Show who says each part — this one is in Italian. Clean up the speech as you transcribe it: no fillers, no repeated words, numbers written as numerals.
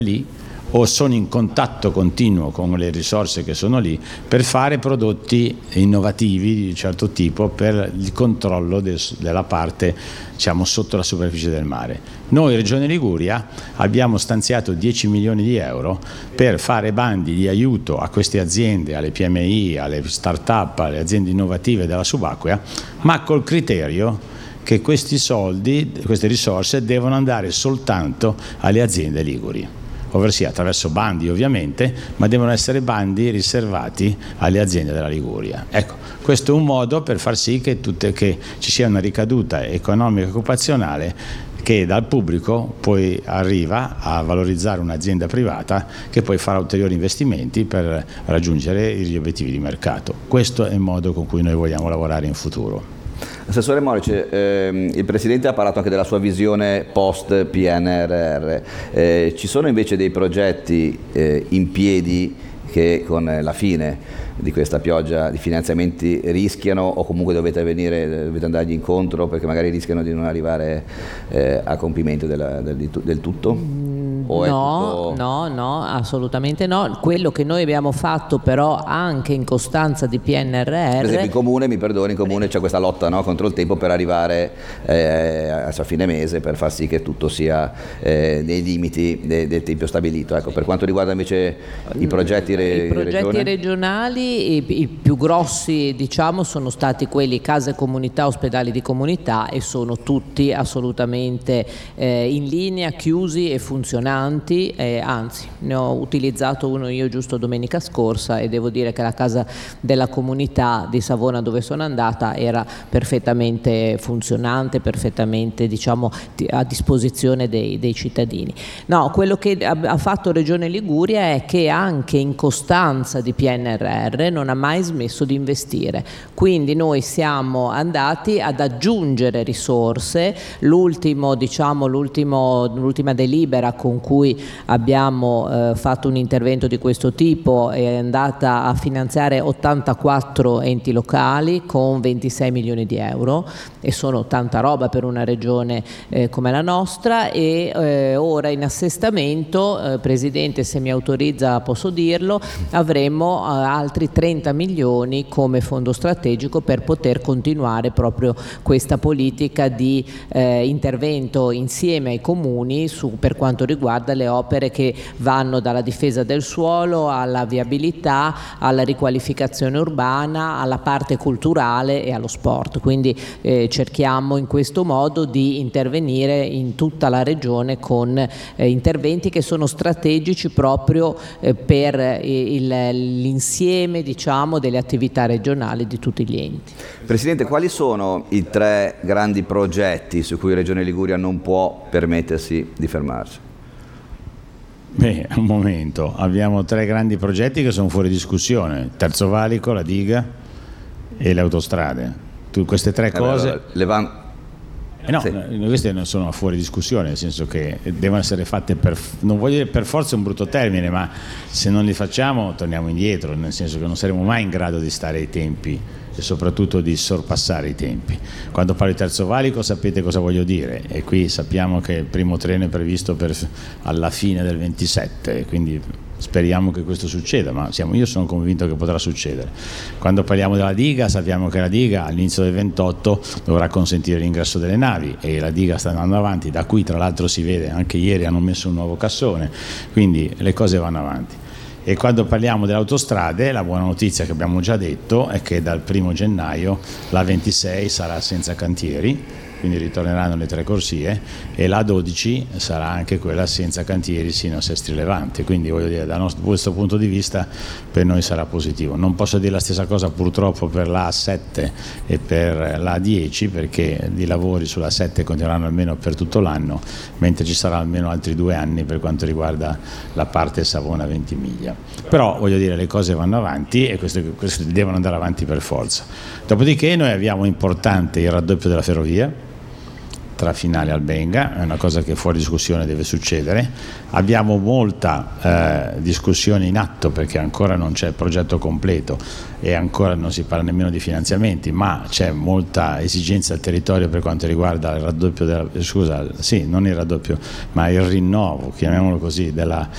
Speaker 1: lì o sono in contatto continuo con le risorse che sono lì per fare prodotti innovativi di un certo tipo per il controllo della parte, diciamo, sotto la superficie del mare. Noi Regione Liguria abbiamo stanziato 10 milioni di euro per fare bandi di aiuto a queste aziende, alle PMI, alle start-up, alle aziende innovative della subacquea, ma col criterio che questi soldi, queste risorse devono andare soltanto alle aziende liguri, ovverosia attraverso bandi ovviamente, ma devono essere bandi riservati alle aziende della Liguria. Ecco, questo è un modo per far sì che ci sia una ricaduta economica e occupazionale che dal pubblico poi arriva a valorizzare un'azienda privata che poi farà ulteriori investimenti per raggiungere gli obiettivi di mercato. Questo è il modo con cui noi vogliamo lavorare in futuro.
Speaker 2: Assessore Morice, il Presidente ha parlato anche della sua visione post PNRR, ci sono invece dei progetti in piedi che con la fine di questa pioggia di finanziamenti rischiano, o comunque dovete andargli incontro perché magari rischiano di non arrivare a compimento del tutto?
Speaker 3: No, assolutamente no. Quello che noi abbiamo fatto però anche in costanza di PNRR,
Speaker 2: per esempio in comune c'è questa lotta, no, contro il tempo per arrivare a fine mese, per far sì che tutto sia nei limiti del tempo stabilito. Ecco, per quanto riguarda invece i progetti
Speaker 3: regionali, i più grossi, diciamo, sono stati quelli case comunità, ospedali di comunità, e sono tutti assolutamente in linea, chiusi e funzionanti. Anzi, ne ho utilizzato uno io giusto domenica scorsa e devo dire che la casa della comunità di Savona, dove sono andata, era perfettamente funzionante, perfettamente, diciamo, a disposizione dei cittadini. No, quello che ha fatto Regione Liguria è che anche in costanza di PNRR non ha mai smesso di investire, quindi noi siamo andati ad aggiungere risorse. L'ultima delibera con cui abbiamo fatto un intervento di questo tipo è andata a finanziare 84 enti locali con 26 milioni di euro, e sono tanta roba per una regione come la nostra. E ora in assestamento, Presidente, se mi autorizza posso dirlo, avremo altri 30 milioni come fondo strategico per poter continuare proprio questa politica di intervento insieme ai comuni per quanto riguarda le opere che vanno dalla difesa del suolo alla viabilità, alla riqualificazione urbana, alla parte culturale e allo sport. Quindi cerchiamo in questo modo di intervenire in tutta la regione con interventi che sono strategici proprio per l'insieme, diciamo, delle attività regionali di tutti gli enti.
Speaker 2: Presidente, quali sono i 3 grandi progetti su cui Regione Liguria non può permettersi di fermarsi?
Speaker 1: Beh, un momento, abbiamo 3 grandi progetti che sono fuori discussione: Terzo Valico, la diga e le autostrade. Queste 3 cose... No, sì. Queste non sono fuori discussione, nel senso che devono essere fatte non voglio dire per forza, è un brutto termine, ma se non li facciamo torniamo indietro, nel senso che non saremo mai in grado di stare ai tempi e soprattutto di sorpassare i tempi. Quando parlo di Terzo Valico sapete cosa voglio dire, e qui sappiamo che il primo treno è previsto alla fine del 27, quindi speriamo che questo succeda, ma io sono convinto che potrà succedere. Quando parliamo della diga, sappiamo che la diga all'inizio del 28 dovrà consentire l'ingresso delle navi, e la diga sta andando avanti. Da qui tra l'altro si vede, anche ieri hanno messo un nuovo cassone, quindi le cose vanno avanti. E quando parliamo delle autostrade, la buona notizia che abbiamo già detto è che dal 1° gennaio la 26 sarà senza cantieri, quindi ritorneranno le 3 corsie, e la 12 sarà anche quella senza cantieri sino a Sestri Levante. Quindi voglio dire, da questo punto di vista per noi sarà positivo. Non posso dire la stessa cosa purtroppo per la A7 e per la A10, perché i lavori sulla A7 continueranno almeno per tutto l'anno, mentre ci sarà almeno altri 2 anni per quanto riguarda la parte Savona-Ventimiglia. Però voglio dire, le cose vanno avanti e queste devono andare avanti per forza. Dopodiché noi abbiamo importante il raddoppio della ferrovia tra Finale e Albenga, è una cosa che fuori discussione deve succedere. Abbiamo molta discussione in atto perché ancora non c'è il progetto completo e ancora non si parla nemmeno di finanziamenti, ma c'è molta esigenza del territorio per quanto riguarda il raddoppio non il raddoppio, ma il rinnovo, chiamiamolo così, della